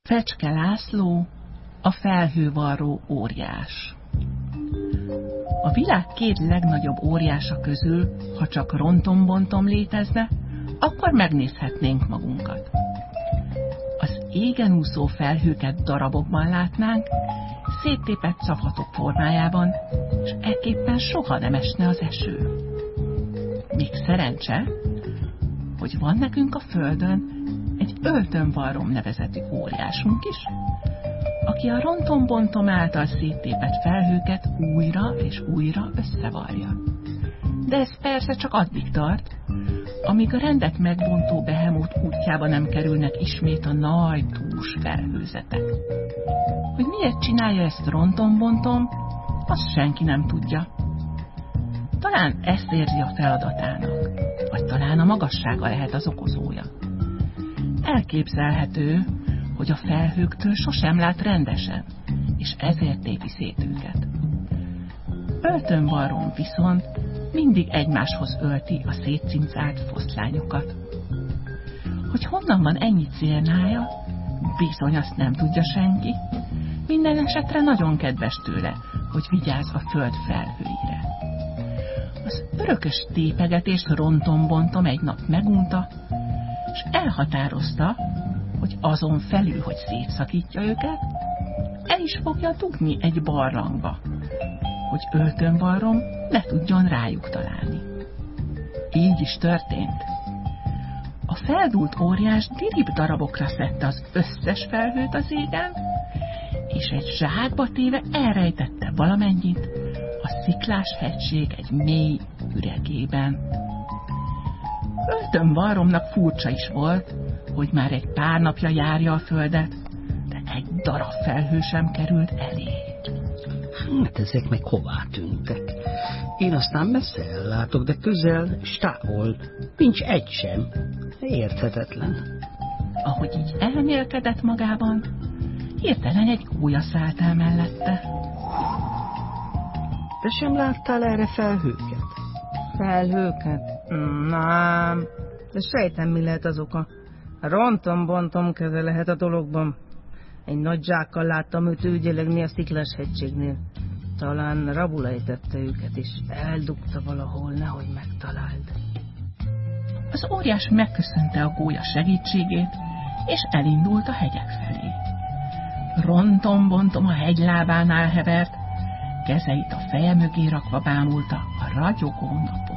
Fecske László, a felhővarró óriás. A világ két legnagyobb óriása közül, ha csak rontom-bontom létezne, akkor megnézhetnénk magunkat. Az égen úszó felhőket darabokban látnánk, széttépett szafatok formájában, és ekképpen soha nem esne az eső. Még szerencse, hogy van nekünk a Földön egy öltönvarrom nevezetű óriásunk is, aki a rontom-bontom által széttépett felhőket újra és újra összevarja. De ez persze csak addig tart, amíg a rendet megbontó behemót útjába nem kerülnek ismét a nagy dús felhőzetek. Hogy miért csinálja ezt rontom-bontom, azt senki nem tudja. Talán ezt érzi a feladatának, vagy talán a magassága lehet az okozója. Elképzelhető, hogy a felhőktől sosem lát rendesen, és ezért tépi szét őket. Öltönvarrom viszont mindig egymáshoz ölti a szétcincált foszlányokat. Hogy honnan van ennyi cérnája, bizony azt nem tudja senki. Minden esetre nagyon kedves tőle, hogy vigyáz a föld felhőire. Az örökös tépegetést rontom-bontom egy nap megunta, és elhatározta, hogy azon felül, hogy szétszakítja őket, el is fogja dugni egy barlangba, hogy öltönvarrom le tudjon rájuk találni. Így is történt. A feldúlt óriás dirib darabokra szedte az összes felhőt az égen, és egy zsákba téve elrejtette valamennyit a Sziklás hegység egy mély üregében. Öltönvarromnak furcsa is volt, hogy már egy pár napja járja a földet, de egy darab felhő sem került elé. Hát ezek meg hová tűntek? Én aztán messze ellátok, de közel, s távol, nincs egy sem. Érthetetlen. Ahogy így elmélkedett magában, hirtelen egy gólya szállt el mellette. Te sem láttál erre felhőket? Felhőket? Nem, de sejtem, mi lehet az oka. Rontom-bontom keze lehet a dologban. Egy nagy zsákkal láttam őt ügyelegni a Sziklás hegységnél. Talán rabul ejtette őket, és eldugta valahol, nehogy megtaláld. Az óriás megköszönte a gólya segítségét, és elindult a hegyek felé. Rontom-bontom a hegylábánál hevert, kezeit a feje mögé rakva bámulta a ragyogó napot.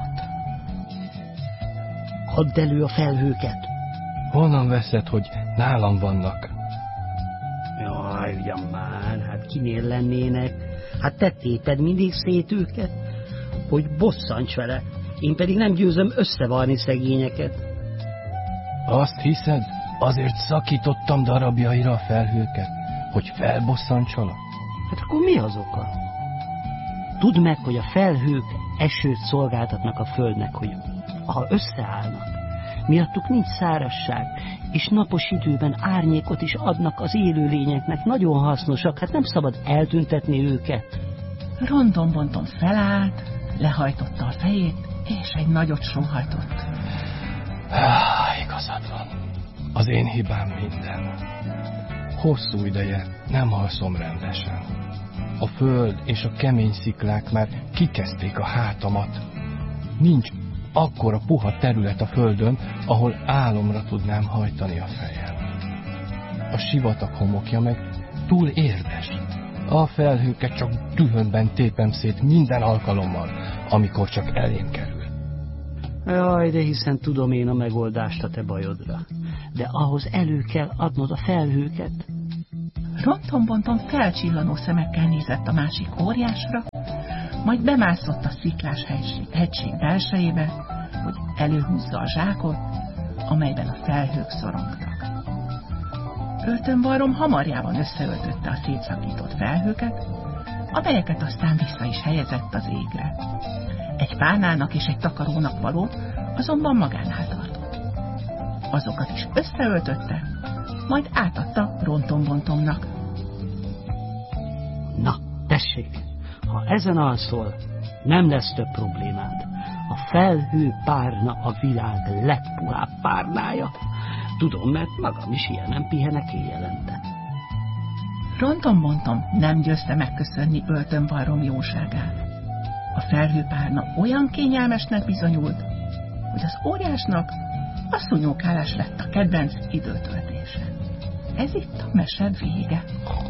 Add elő a felhőket! Honnan veszed, hogy nálam vannak? Jaj, ugyan már, hát kinél lennének? Hát te téped mindig szét őket, hogy bosszants vele, én pedig nem győzöm összevarni szegényeket. Azt hiszed, azért szakítottam darabjaira a felhőket, hogy felbosszantsalak? Hát akkor mi az oka? Tudd meg, hogy a felhők esőt szolgáltatnak a földnek, hogy ha összeállnak, miattuk nincs szárazság, és napos időben árnyékot is adnak az élőlényeknek, nagyon hasznosak, hát nem szabad eltüntetni őket. Rontom-bontom felállt, lehajtotta a fejét, és egy nagyot sóhajtott. Igazad van. Az én hibám minden. Hosszú ideje nem alszom rendesen. A föld és a kemény sziklák már kikezdték a hátamat. Nincs akkora puha terület a földön, ahol álomra tudnám hajtani a fejem. A sivatag homokja meg túl érdes. A felhőket csak dühömben tépem szét minden alkalommal, amikor csak elém kerül. Jaj, de hiszen tudom én a megoldást a te bajodra. De ahhoz elő kell adnod a felhőket. Rontom-bontom felcsillanó szemekkel nézett a másik óriásra, majd bemászott a Sziklás hegység belsejébe, hogy előhúzza a zsákot, amelyben a felhők szorongtak. Öltönvarrom hamarjában összeöltötte a szétszakított felhőket, amelyeket aztán vissza is helyezett az égre. Egy párnának és egy takarónak való, azonban magánál tartott. Azokat is összeöltötte, majd átadta Rontom-bontomnak. Na, tessék, ha ezen alszol, nem lesz több problémád. A felhő párna a világ legpuhább párnája. Tudom, mert magam is ilyen nem pihenek éjjelente. Rontombontom nem győzte megköszönni öltönvarrom jóságát. A felhőpárna olyan kényelmesnek bizonyult, hogy az óriásnak a szúnyókálás lett a kedvenc időtöltése. Ez itt a mese vége.